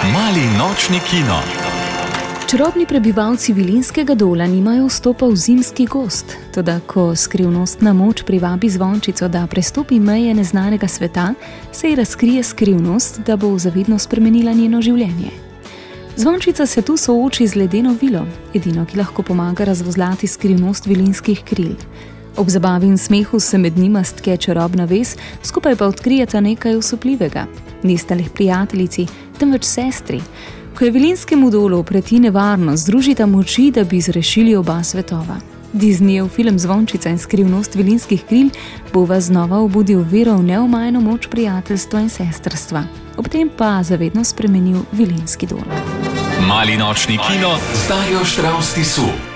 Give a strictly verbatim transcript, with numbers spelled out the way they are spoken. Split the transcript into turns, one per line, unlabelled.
Mali nočni kino.
Čarobni prebivalci Vilinskega dola nimajo vstopa v zimski gozd, toda ko skrivnostna moč privabi zvončico, da prestopi meje neznanega sveta, se ji razkrije skrivnost, da bo zavedno spremenila njeno življenje. Zvončica se tu sooči z ledeno vilo, edino, ki lahko pomaga razvozlati skrivnost vilinskih kril. Ob zabavi in smehu se med njima stke čarobna vez, skupaj pa odkrijeta nekaj osupljivega. Nista le prijateljici, temveč sestri. Ko je Vilinskemu dolu preti nevarnost, združita moči, da bi zrešili oba svetova. Disneyev film Zvončica in skrivnost vilinskih kril bo vas znova obudil vero v neomajno moč prijateljstva in sestrstva. Ob tem pa zavedno spremenil Vilinski dol.
Mali nočni kino z Darjo Štravs Tisu.